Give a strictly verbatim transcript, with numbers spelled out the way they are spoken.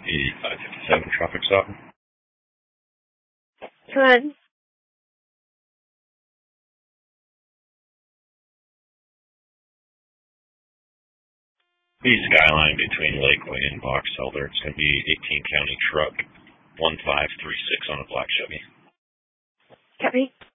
eighty-five fifty-seven traffic stop. Come on. The Skyline between Lakeway and Box Elder. It's going to be eighteen County Truck one five three six on a black Chevy. Copy.